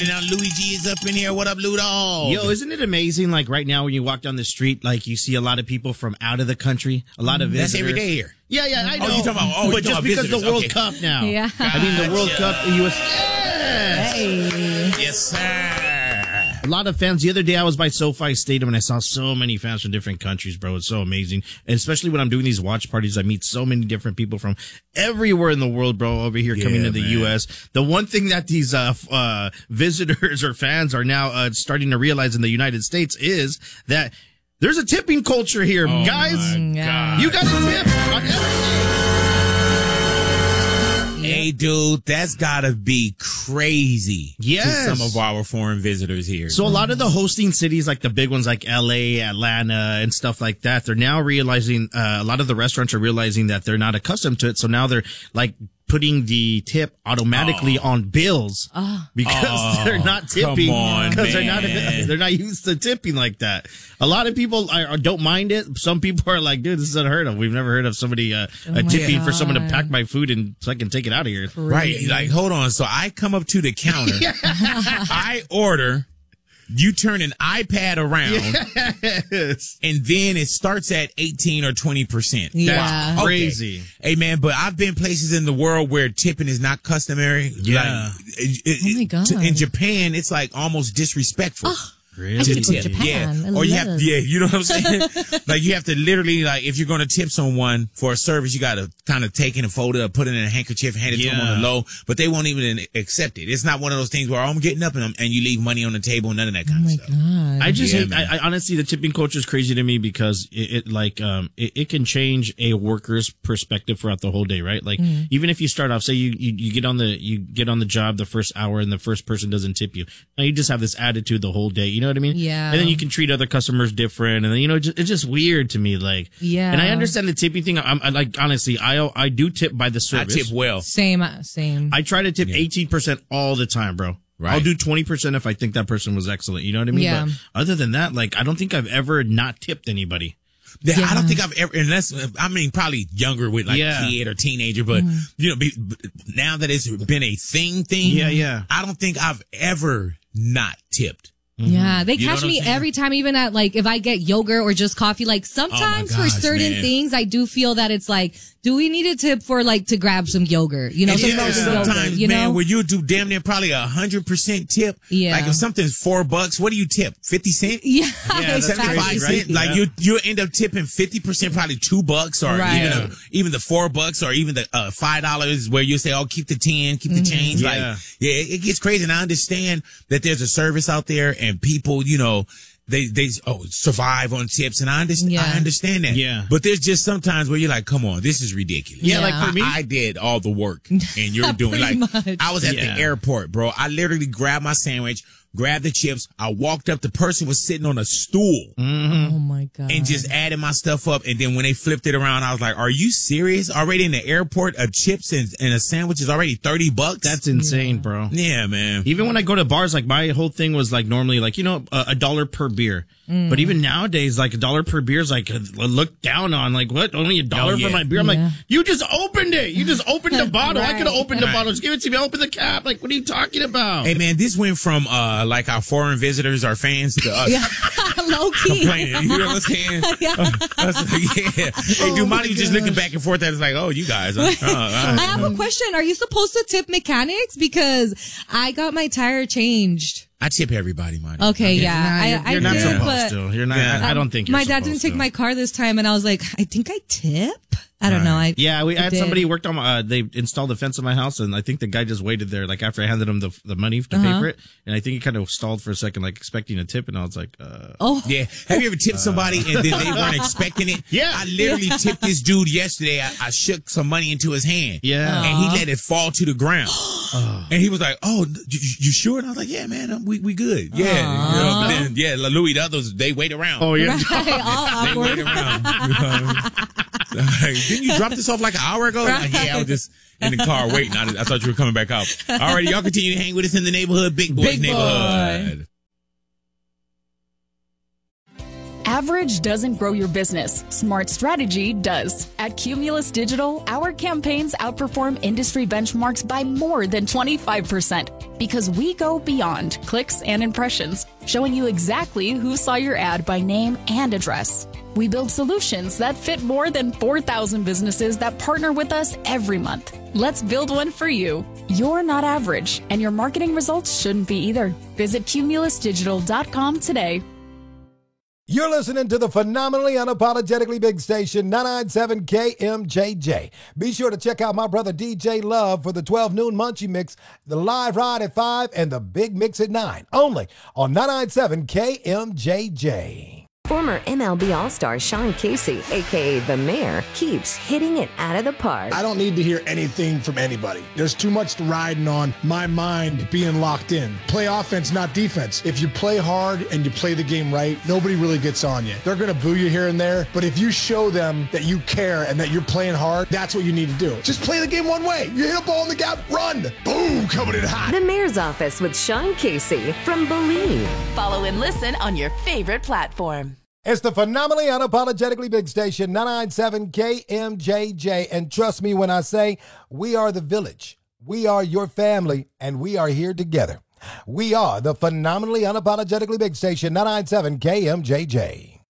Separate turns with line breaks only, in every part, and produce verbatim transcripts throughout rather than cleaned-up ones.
Already now, Luigi is up in here. What up, Ludo?
Yo, isn't it amazing? Like right now, when you walk down the street, like you see a lot of people from out of the country, a lot of visitors.
That's every day here.
Yeah, yeah, I know.
Oh, you talking about? Oh,
but just because
visitors.
the World
Okay.
Cup now.
Yeah.
I mean, the World
Gotcha.
Cup, the U S. Yes.
Hey.
Yes, sir.
A lot of fans. The other day, I was by SoFi Stadium and I saw so many fans from different countries, bro. It's so amazing. And especially when I'm doing these watch parties, I meet so many different people from everywhere in the world, bro, over here
Yeah,
coming to the
man.
U S. The one thing that these uh, f- uh visitors or fans are now uh, starting to realize in the United States is that there's a tipping culture here,
Oh,
guys.
my
Yeah.
God.
You got to tip on everything.
Hey, dude, that's gotta be crazy.
Yes.
To some of our foreign visitors here.
So a lot of the hosting cities, like the big ones like L A, Atlanta, and stuff like that, they're now realizing, uh, a lot of the restaurants are realizing that they're not accustomed to it. So now they're like putting the tip automatically
Oh.
on bills because
Oh,
they're not
come
tipping
on,
because they're not,
man.
they're not used to tipping like that. A lot of people are, don't mind it. Some people are like, dude, this is unheard of. We've never heard of somebody, uh,
Oh
uh
my
tipping for someone to
God.
pack my food and so I can take it out of here.
Right. Like, hold on. So I come up to the counter. I order. You turn an iPad around.
Yes.
And then it starts at eighteen or twenty percent.
Yeah.
Okay.
Crazy.
Hey, man, but I've been places in the world where tipping is not customary.
Yeah.
Like, it- it-
Oh my God.
t- In Japan, it's like almost disrespectful.
Really?
I
To
need to go to
tip.
Japan. I
Yeah. Or you have
love-
yeah, you know what I'm saying? Like you have to literally, like, if you're going to tip someone for a service, you got to kind of take it and fold it up, put it in a handkerchief, hand it to them on the
Yeah.
low, but they won't even accept it. It's not one of those things where, oh, I'm getting up and, I'm, and you leave money on the table and none of that kind
Oh my
of stuff.
God.
I just,
Yeah,
hate,
man.
I, I honestly, the tipping culture is crazy to me because it, it like, um, it, it can change a worker's perspective throughout the whole day, right? Like,
Mm-hmm.
even if you start off, say you, you, you get on the, you get on the job the first hour and the first person doesn't tip you. Now you just have this attitude the whole day. You know what I mean?
Yeah.
And then you can treat other customers different. And then, you know, it's just, it's just weird to me. Like,
Yeah.
And I understand the tipping thing. I'm I, like, honestly, I, I do tip by the
I
service.
tip well.
Same, uh, same.
I try to tip eighteen percent all the time, bro.
Right.
I'll do twenty percent if I think that person was excellent. You know what I mean?
Yeah.
But other than that, like, I don't think I've ever not tipped anybody.
Yeah,
Yeah.
I don't think I've ever, unless, I mean, probably younger with like
Yeah.
kid or teenager, but,
Mm-hmm.
you know, be, b- now that it's been a thing thing.
Yeah, yeah.
I don't think I've ever not tipped.
Yeah, they
You know
catch
what I'm
me
saying?
every time, even at like if I get yogurt or just coffee. Like sometimes for
gosh,
certain
man.
things, I do feel that it's like, do we need a tip for like to grab some yogurt? You know,
And
some
yeah,
frozen
sometimes,
yogurt. You
man,
know,
where you do damn near probably a hundred percent tip.
Yeah.
Like if something's four bucks, what do you tip? Fifty cent?
yeah,
that's
exactly.
Seventy-five
crazy,
cent.
right?
Like
Yeah.
you, you end up tipping fifty percent, probably two bucks, or
Right.
even a, even the four bucks, or even the uh, five dollars, where you say, "Oh, keep the ten, keep the change."
Yeah.
Like, yeah, it, it gets crazy. And I understand that there's a service out there, and people, you know, they they oh survive on tips, and I understand.
Yeah.
I understand that.
Yeah.
But there's just sometimes where you're like, "Come on, this is ridiculous."
Yeah,
Yeah.
like for me,
I, I did all the work, and you're doing
Pretty
like
much.
I was at
Yeah.
the airport, bro. I literally grabbed my sandwich, grabbed the chips. I walked up. The person was sitting on a stool
Oh my God.
and just added my stuff up. And then when they flipped it around, I was like, "Are you serious? Already in the airport, a chips and, and a sandwich is already thirty bucks."
that's insane, bro.
yeah, man.
Even when I go to bars, like my whole thing was like normally like, you know, a, a dollar per beer. But even nowadays, like a dollar per beer is like uh, looked down on. Like, what? Only a dollar
Oh, yeah.
for my beer? I'm
Yeah.
like, you just opened it. You just opened the bottle. I
Right.
could have opened the
Right.
bottle. Just give it to me. Open the cap. Like, what are you talking about?
Hey, man, this went from uh like our foreign visitors, our fans, to us.
yeah, low key.
Complaining, you know what I'm saying?
Yeah.
I was like, yeah. Hey, dude, Monty was just looking back and forth. I was like, oh, you guys. Huh? Oh, all
I
right.
have a question. Are you supposed to tip mechanics? Because I got my tire changed.
I tip everybody, Monty.
Okay,
Nah,
yeah,
you're,
I,
you're
I
not
did,
supposed
but
to. You're not.
Yeah.
I, I don't think you're
my dad didn't
supposed
take
to.
my car this time, and I was like, I think I tip. I don't know. I
Yeah, we I had
did.
somebody who worked on my, uh, they installed a fence in my house, and I think the guy just waited there, like after I handed him the the money to pay
Uh-huh.
for it, and I think he kind of stalled for a second, like expecting a tip, and I was like, uh,
Oh,
Yeah. Have you ever tipped somebody and then they weren't expecting it?
Yeah.
I literally tipped this dude yesterday. I, I shook some money into his hand.
yeah.
And he let it fall to the ground. And he was like, "Oh, you, you sure?" And I was like, "Yeah, man, um, we we good." Yeah. You know, but then, yeah, Louis, the others, they wait around.
Oh yeah.
right, all
They wait
awkward.
around. You know what I mean? Like, didn't you drop this off like an hour ago? Like, yeah, I was just in the car waiting. I, I thought you were coming back out. All right, y'all continue to hang with us in the neighborhood, Big Boys
Big Boy.
neighborhood.
Average doesn't grow your business. Smart strategy does. At Cumulus Digital, our campaigns outperform industry benchmarks by more than twenty-five percent because we go beyond clicks and impressions, showing you exactly who saw your ad by name and address. We build solutions that fit more than four thousand businesses that partner with us every month. Let's build one for you. You're not average, and your marketing results shouldn't be either. Visit cumulus digital dot com today.
You're listening to the phenomenally unapologetically big station, nine ninety-seven K M J J. Be sure to check out my brother D J Love for the twelve noon Munchie Mix, the live ride at five, and the big mix at nine. Only on nine ninety-seven K M J J.
Former M L B All-Star Sean Casey, a k a. The Mayor, keeps hitting it out of the park.
I don't need to hear anything from anybody. There's too much riding on my mind being locked in. Play offense, not defense. If you play hard and you play the game right, nobody really gets on you. They're going to boo you here and there, but if you show them that you care and that you're playing hard, that's what you need to do. Just play the game one way. You hit a ball in the gap, run. Boom, coming in hot.
The Mayor's Office with Sean Casey from Believe.
Follow and listen on your favorite platform.
It's the phenomenally unapologetically big station, nine ninety-seven K M J J. And trust me when I say we are the village. We are your family, and we are here together. We are the phenomenally unapologetically big station, nine ninety-seven K M J J.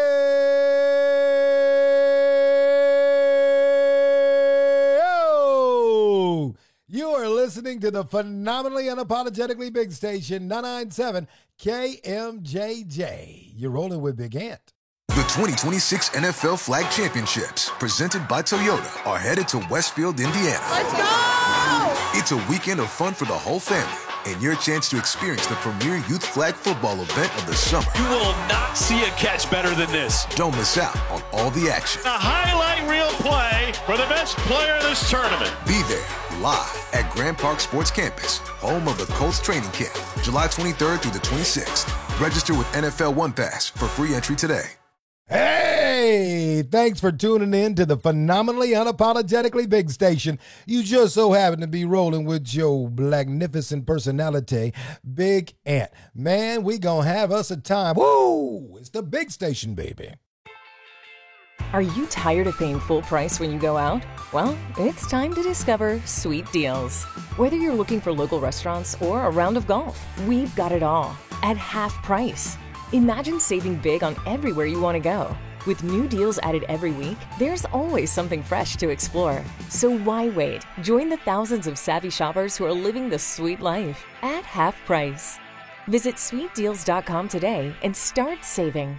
Hey! Oh! You are listening to the phenomenally unapologetically big station, nine ninety-seven K M J J. You're rolling with Big Ant.
The twenty twenty-six N F L Flag Championships, presented by Toyota, are headed to Westfield, Indiana.
Let's go!
It's a weekend of fun for the whole family and your chance to experience the premier youth flag football event of the summer.
You will not see a catch better than this.
Don't miss out on all the action.
A highlight reel play for the best player in this tournament.
Be there live at Grand Park Sports Campus, home of the Colts training camp, July twenty-third through the twenty-sixth. Register with N F L One Pass for free entry today.
Hey, thanks for tuning in to the phenomenally unapologetically big station. You just so happen to be rolling with your magnificent personality, Big Ant. Man, we gonna have us a time. Woo! It's the big station, baby.
Are you tired of paying full price when you go out? Well, it's time to discover Sweet Deals. Whether you're looking for local restaurants or a round of golf, we've got it all at half price. Imagine saving big on everywhere you want to go. With new deals added every week, there's always something fresh to explore. So why wait? Join the thousands of savvy shoppers who are living the sweet life at half price. Visit sweet deals dot com today and start saving.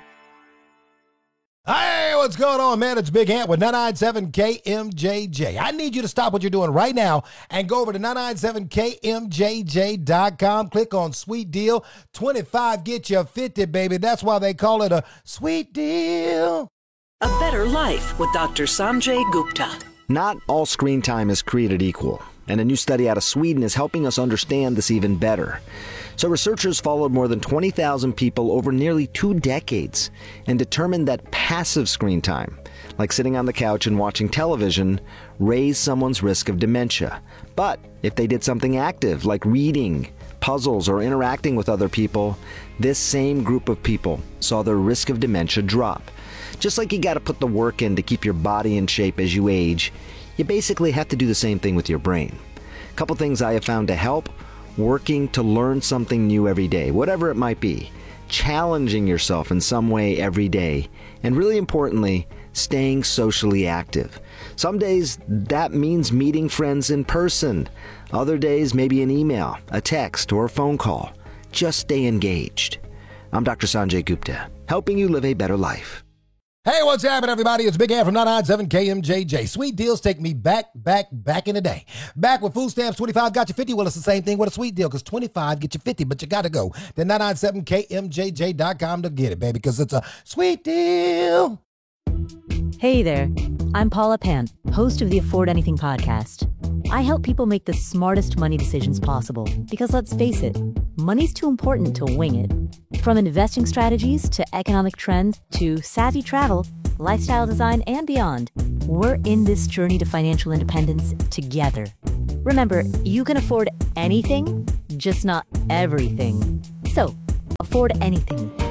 Hey, what's going on, man? It's Big Ant with nine ninety-seven K M J J. I need you to stop what you're doing right now and go over to nine ninety-seven K M J J dot com. Click on Sweet Deal. twenty-five get you fifty, baby. That's why they call it a sweet deal.
A Better Life with Doctor Sanjay Gupta.
Not all screen time is created equal, and a new study out of Sweden is helping us understand this even better. So researchers followed more than twenty thousand people over nearly two decades and determined that passive screen time, like sitting on the couch and watching television, raised someone's risk of dementia. But if they did something active, like reading, puzzles, or interacting with other people, this same group of people saw their risk of dementia drop. Just like you got to put the work in to keep your body in shape as you age, you basically have to do the same thing with your brain. A couple things I have found to help: working to learn something new every day, whatever it might be, challenging yourself in some way every day, and really importantly, staying socially active. Some days that means meeting friends in person. Other days, maybe an email, a text, or a phone call. Just stay engaged. I'm Doctor Sanjay Gupta, helping you live a better life.
Hey, what's happening, everybody? It's Big Ant from nine ninety-seven K M J J. Sweet deals take me back, back, back in the day. Back with food stamps, twenty-five got you fifty. Well, it's the same thing with a sweet deal, because twenty-five get you fifty, but you got to go to nine ninety-seven K M J J dot com to get it, baby, because it's a sweet deal.
Hey there, I'm Paula Pan, host of the Afford Anything podcast. I help people make the smartest money decisions possible, because let's face it, money's too important to wing it. From investing strategies to economic trends to savvy travel, lifestyle design, and beyond, we're in this journey to financial independence together. Remember, you can afford anything, just not everything. So, afford anything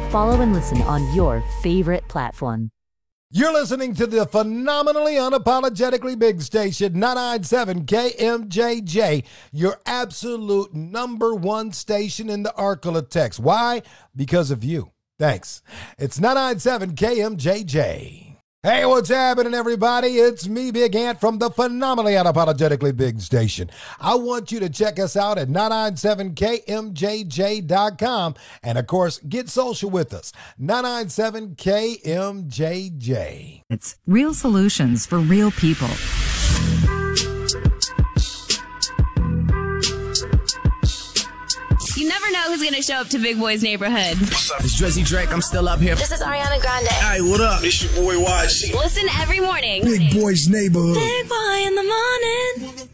follow and listen on your favorite platform.
You're listening to the phenomenally unapologetically big station, nine ninety-seven K M J J, your absolute number one station in the Arklatex. Why? Because of you. Thanks. It's nine ninety-seven K M J J. Hey, what's happening, everybody? It's me, Big Ant, from the phenomenally unapologetically big station. I want you to check us out at nine ninety-seven K M J J dot com. And, of course, get social with us, nine ninety-seven K M J J.
It's real solutions for real people.
You never know who's going to show up to Big Boy's neighborhood.
It's Drizzy Drake. I'm still up here.
This is Ariana Grande.
Hey, what up? It's your boy Y C.
Listen every morning.
Big Boy's neighborhood.
Big Boy in the morning.